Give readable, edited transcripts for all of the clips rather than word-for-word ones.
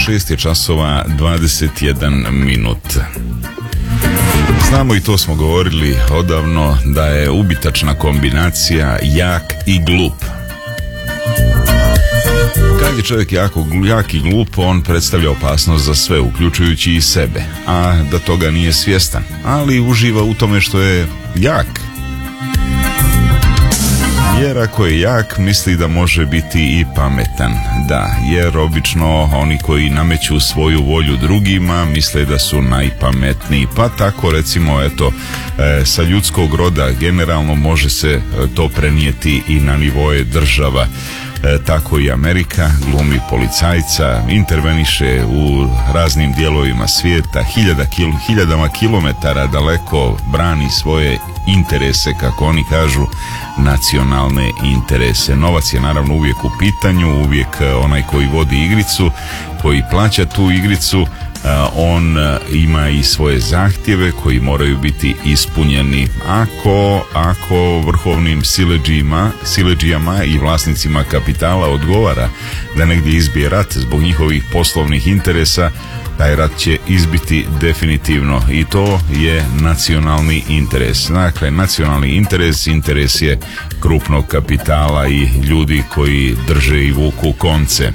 6 je časova 21 minut. Znamo i to smo govorili odavno da je ubitačna kombinacija jak i glup. Kad je čovjek jak i glup, on predstavlja opasnost za sve, uključujući i sebe, a da toga nije svjestan, ali uživa u tome što je jak. Jer ako je jak, misli da može biti i pametan. Da, jer obično oni koji nameću svoju volju drugima misle da su najpametniji. Pa tako recimo, sa ljudskog roda generalno može se to prenijeti i na nivoje država. Tako i Amerika glumi policajca, interveniše u raznim dijelovima svijeta, hiljadama kilometara daleko brani svoje interese, kako oni kažu, nacionalne interese. Novac je naravno uvijek u pitanju, uvijek onaj koji vodi igricu, koji plaća tu igricu, on ima i svoje zahtjeve koji moraju biti ispunjeni. Ako vrhovnim siledžijama i vlasnicima kapitala odgovara da negdje izbije rat zbog njihovih poslovnih interesa, taj rat će izbiti definitivno, i to je nacionalni interes. Dakle, nacionalni interes je krupnog kapitala i ljudi koji drže i vuku konce.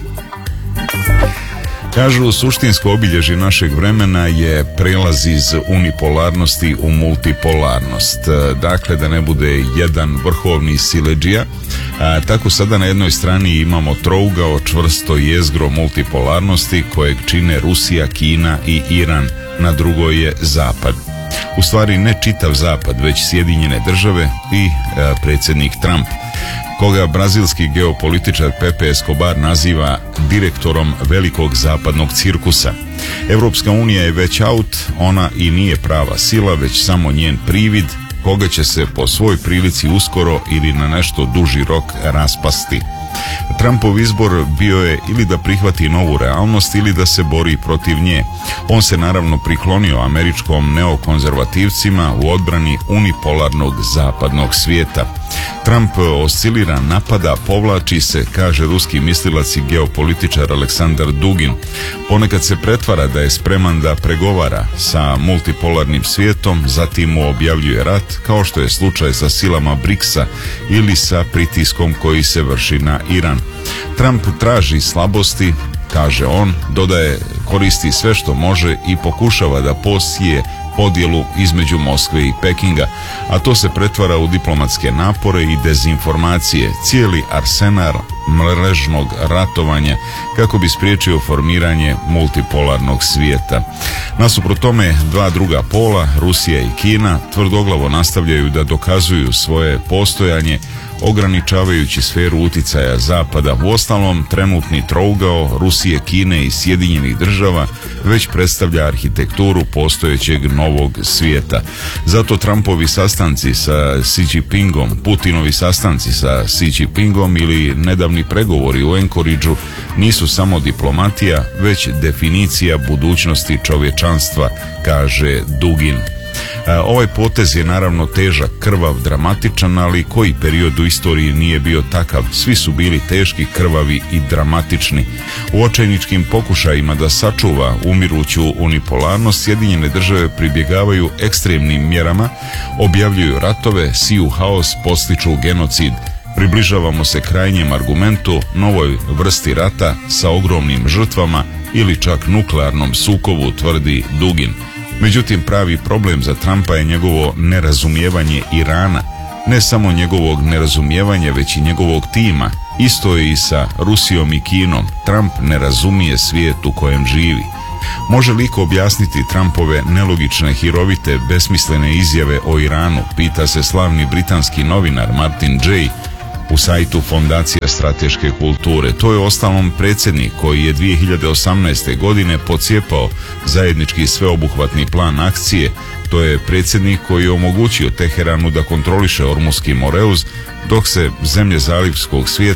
Kažu, suštinsko obilježje našeg vremena je prelaz iz unipolarnosti u multipolarnost. Dakle, da ne bude jedan vrhovni siledžija. Tako sada na jednoj strani imamo trougao, čvrsto jezgro multipolarnosti kojeg čine Rusija, Kina i Iran. Na drugoj je Zapad. U stvari ne čitav Zapad, već Sjedinjene države i predsjednik Trump, koga brazilski geopolitičar Pepe Escobar naziva direktorom velikog zapadnog cirkusa. Europska unija je već out, ona i nije prava sila, već samo njen privid, koga će se po svoj prilici uskoro ili na nešto duži rok raspasti. Trumpov izbor bio je ili da prihvati novu realnost ili da se bori protiv nje. On se naravno priklonio američkom neokonzervativcima u odbrani unipolarnog zapadnog svijeta. Trump oscilira, napada, povlači se, kaže ruski mislilac i geopolitičar Aleksandar Dugin. Ponekad se pretvara da je spreman da pregovara sa multipolarnim svijetom, zatim mu objavljuje rat, kao što je slučaj sa silama BRICS-a ili sa pritiskom koji se vrši na Iran. Trump traži slabosti, kaže on, dodaje, koristi sve što može i pokušava da posije podjelu između Moskve i Pekinga, a to se pretvara u diplomatske napore i dezinformacije, cijeli arsenal mrežnog ratovanja kako bi spriječio formiranje multipolarnog svijeta. Nasuprot tome, dva druga pola, Rusija i Kina, tvrdoglavo nastavljaju da dokazuju svoje postojanje, ograničavajući sferu uticaja Zapada. Uostalom, trenutni trougao Rusije, Kine i Sjedinjenih država već predstavlja arhitekturu postojećeg novog svijeta. Zato Trumpovi sastanci sa Xi Jinpingom, Putinovi sastanci sa Xi Jinpingom ili nedavni pregovori u Anchorageu nisu samo diplomatija, već definicija budućnosti čovječanstva, kaže Dugin. Ovaj potez je naravno težak, krvav, dramatičan, ali koji period u istoriji nije bio takav? Svi su bili teški, krvavi i dramatični. U očajničkim pokušajima da sačuva umiruću unipolarnost, Sjedinjene države pribjegavaju ekstremnim mjerama, objavljuju ratove, siju haos, postiču genocid. Približavamo se krajnjem argumentu, novoj vrsti rata sa ogromnim žrtvama ili čak nuklearnom sukobu, tvrdi Dugin. Međutim, pravi problem za Trumpa je njegovo nerazumijevanje Irana. Ne samo njegovog nerazumijevanja, već i njegovog tima. Isto je i sa Rusijom i Kinom. Trump ne razumije svijet u kojem živi. Može li iko objasniti Trumpove nelogične, hirovite, besmislene izjave o Iranu, pita se slavni britanski novinar Martin Jay u sajtu Fondacija strateške kulture. To je ostalom predsjednik koji je 2018. godine pocijepao zajednički sveobuhvatni plan akcije. To je predsjednik koji je omogućio Teheranu da kontroliše Ormuski Moreuz, dok se zemlje zalivskog svijeta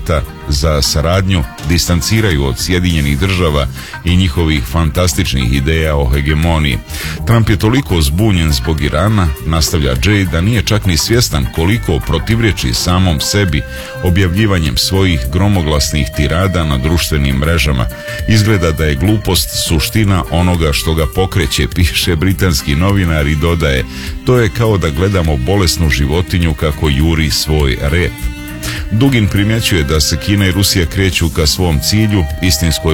za saradnju distanciraju od Sjedinjenih država i njihovih fantastičnih ideja o hegemoniji. Trump je toliko zbunjen zbog Irana, nastavlja Jay, da nije čak ni svjestan koliko protivriječi samom sebi objavljivanjem svojih gromoglasnih tirada na društvenim mrežama. Izgleda da je glupost suština onoga što ga pokreće, piše britanski novinar i dodaje: to je kao da gledamo bolesnu životinju kako juri svoj rep. Dugin primjećuje da se Kina i Rusija kreću ka svom cilju, istinskoj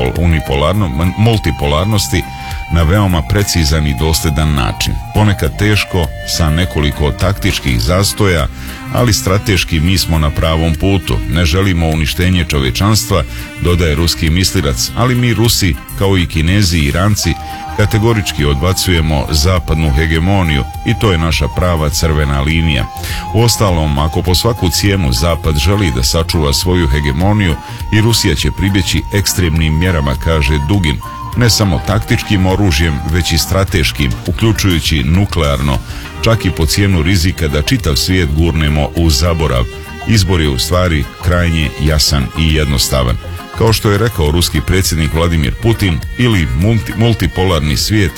multipolarnosti, na veoma precizan i dosljedan način. Ponekad teško, sa nekoliko taktičkih zastoja, ali strateški mi smo na pravom putu. Ne želimo uništenje čovječanstva, dodaje ruski mislilac, ali mi Rusi, kao i Kinezi i Iranci, kategorički odbacujemo zapadnu hegemoniju i to je naša prava crvena linija. Uostalom, ako po svaku cijenu Zapad želi da sačuva svoju hegemoniju, i Rusija će pribjeći ekstremnim mjerama, kaže Dugin, ne samo taktičkim oružjem, već i strateškim, uključujući nuklearno, čak i po cijenu rizika da čitav svijet gurnemo u zaborav. Izbor je u stvari krajnje jasan i jednostavan. Kao što je rekao ruski predsjednik Vladimir Putin, ili multipolarni svijet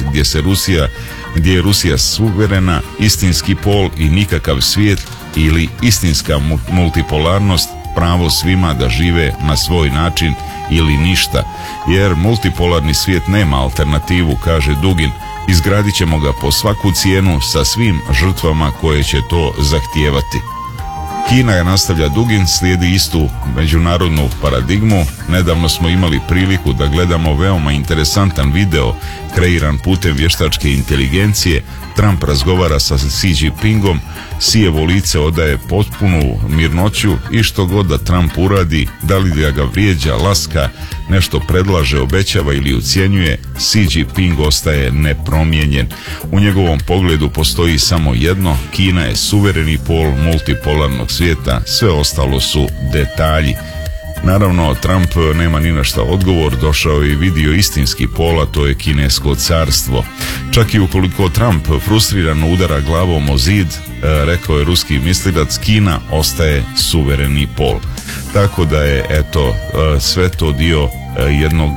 gdje je Rusija suverena, istinski pol i nikakav svijet, ili istinska multipolarnost, pravo svima da žive na svoj način, ili ništa, jer multipolarni svijet nema alternativu, kaže Dugin. Izgradit ćemo ga po svaku cijenu sa svim žrtvama koje će to zahtijevati. Kina, je nastavlja Dugin, slijedi istu međunarodnu paradigmu. Nedavno smo imali priliku da gledamo veoma interesantan video kreiran putem vještačke inteligencije. Trump razgovara sa Xi Jinpingom, Xijevo lice odaje potpunu mirnoću i što god da Trump uradi, da li da ga vrijeđa, laska, nešto predlaže, obećava ili ucjenjuje, Xi Jinping ostaje nepromijenjen. U njegovom pogledu postoji samo jedno: Kina je suvereni pol multipolarnog svijeta, sve ostalo su detalji. Naravno, Trump nema ni na šta odgovor, došao je i vidio istinski pol, a to je kinesko carstvo. Čak i ukoliko Trump frustrirano udara glavom o zid, rekao je ruski mislilac, Kina ostaje suvereni pol. Tako da je, eto, sve to dio jednog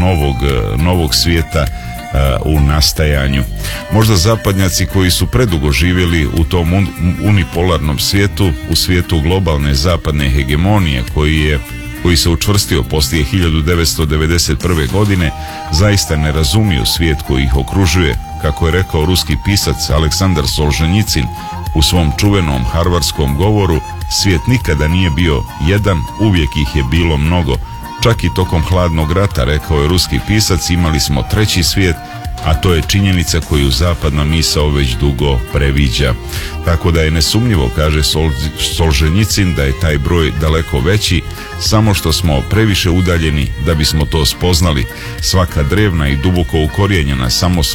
novog svijeta u nastajanju. Možda zapadnjaci koji su predugo živjeli u tom unipolarnom svijetu, u svijetu globalne zapadne hegemonije koji se učvrstio poslije 1991. godine, zaista ne razumiju svijet koji ih okružuje. Kako je rekao ruski pisac Aleksandar Solženjicin u svom čuvenom harvardskom govoru, svijet nikada nije bio jedan, uvijek ih je bilo mnogo. Čak i tokom hladnog rata, rekao je ruski pisac, imali smo treći svijet, a to je činjenica koju zapadna misao već dugo previđa. Tako da je nesumnjivo, kaže Solženjicin, da je taj broj daleko veći, samo što smo previše udaljeni da bismo to spoznali. Svaka drevna i duboko ukorijenjena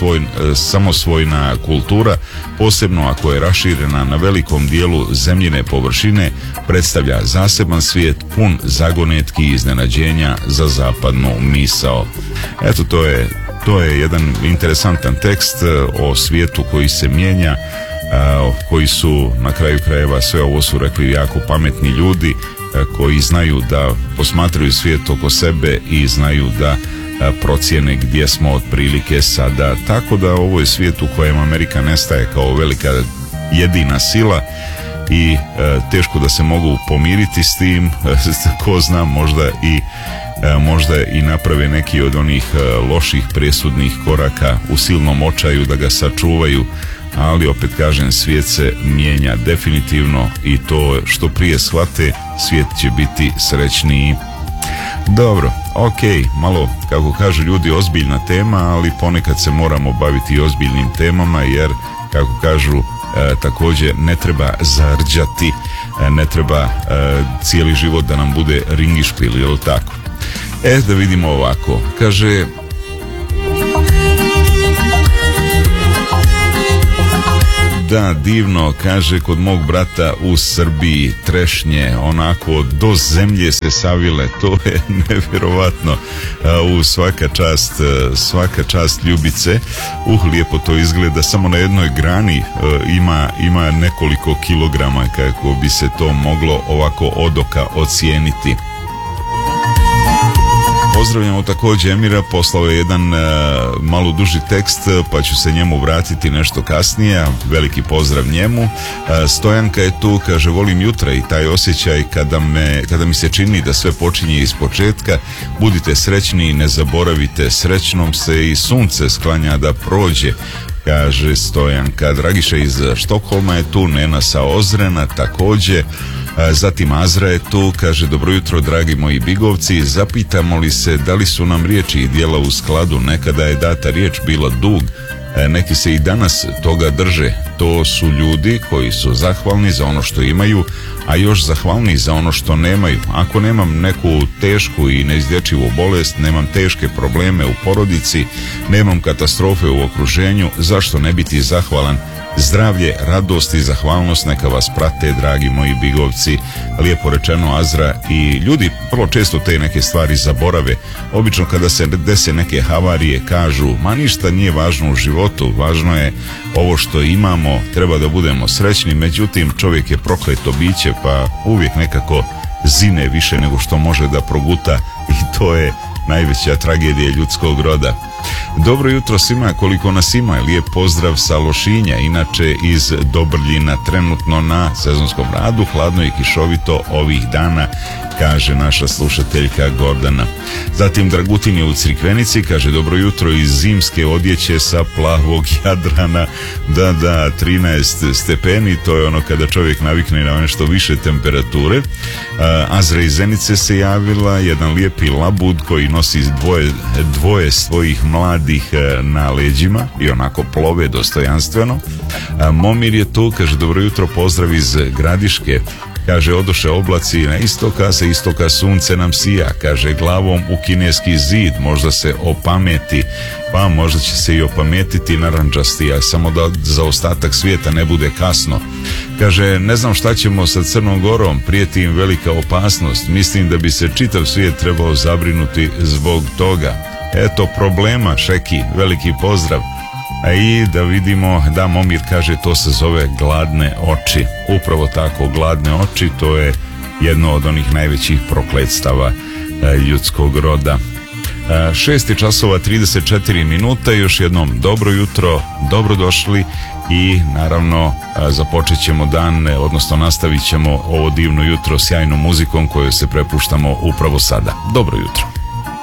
samosvojna kultura, posebno ako je raširena na velikom dijelu zemljine površine, predstavlja zaseban svijet pun zagonetki i iznenađenja za zapadnu misao. Eto, to je jedan interesantan tekst o svijetu koji se mijenja, koji su na kraju krajeva, sve ovo su rekli jako pametni ljudi koji znaju da posmatraju svijet oko sebe i znaju da procjene gdje smo otprilike sada. Tako da ovo je svijet u kojem Amerika nestaje kao velika jedina sila i teško da se mogu pomiriti s tim. Ko zna, možda i naprave neki od onih loših presudnih koraka u silnom očaju da ga sačuvaju, ali opet kažem, svijet se mijenja definitivno i to što prije shvate, svijet će biti srećniji. Dobro, ok, malo, kako kažu ljudi, ozbiljna tema, ali ponekad se moramo baviti i ozbiljnim temama, jer, kako kažu, također ne treba zarđati, ne treba cijeli život da nam bude ringišpil, jel tako? Da vidimo ovako, kaže: da, divno, kaže, kod mog brata u Srbiji trešnje onako do zemlje se savile, to je nevjerovatno. Svaka čast Ljubice. Lijepo to izgleda, samo na jednoj grani ima nekoliko kilograma, kako bi se to moglo ovako od oka ocijeniti. Pozdravljamo također Emira, poslao je jedan malo duži tekst, pa ću se njemu vratiti nešto kasnije. Veliki pozdrav njemu. Stojanka je tu, kaže, volim jutra i taj osjećaj kada mi se čini da sve počinje iz početka. Budite srećni i ne zaboravite, srećnom se i sunce sklanja da prođe, kaže Stojanka. Dragiša iz Štokholma je tu, Nena sa Ozrena također. Zatim Azra je tu, kaže, dobro jutro dragi moji bigovci, zapitamo li se da li su nam riječi i djela u skladu, nekada je data riječ bila dug, neki se i danas toga drže. To su ljudi koji su zahvalni za ono što imaju, a još zahvalni za ono što nemaju. Ako nemam neku tešku i neizlječivu bolest, nemam teške probleme u porodici, nemam katastrofe u okruženju, zašto ne biti zahvalan? Zdravlje, radost i zahvalnost neka vas prate, dragi moji bigovci. Lijepo rečeno, Azra. I ljudi vrlo često te neke stvari zaborave. Obično kada se dese neke havarije kažu, ma ništa nije važno u životu, važno je ovo što imamo, treba da budemo srećni. Međutim, čovjek je prokleto biće, pa uvijek nekako zine više nego što može da proguta, i to je najveća tragedija ljudskog roda. Dobro jutro svima, koliko nas ima. Lijep pozdrav sa Lošinja, inače iz Dobrljina, trenutno na sezonskom radu, hladno i kišovito ovih dana, kaže naša slušateljka Gordana. Zatim Dragutin je u Crikvenici, kaže, dobro jutro iz zimske odjeće sa plavog Jadrana. Da, 13 stepeni, to je ono kada čovjek navikne na nešto više temperature. Azra iz Zenice se javila, jedan lijepi labud koji nosi dvoje svojih mladih na leđima i onako plove dostojanstveno. Momir je tu, kaže, dobro jutro, pozdrav iz Gradiške. Kaže, odoše oblaci na istoka, sa istoka sunce nam sija, kaže, glavom u kineski zid, možda se opameti, pa možda će se i opametiti narandžasti, a samo da za ostatak svijeta ne bude kasno. Kaže, ne znam šta ćemo sa Crnom Gorom, prijeti im velika opasnost, mislim da bi se čitav svijet trebao zabrinuti zbog toga. Eto problema, Šeki, veliki pozdrav. A i da vidimo, da, Momir kaže, to se zove gladne oči. Upravo tako, gladne oči, to je jedno od onih najvećih prokletstava ljudskog roda. 6:34, još jednom dobro jutro, dobrodošli i naravno započet ćemo dan, odnosno nastavit ćemo ovo divno jutro sjajnom muzikom koju se prepuštamo upravo sada. Dobro jutro.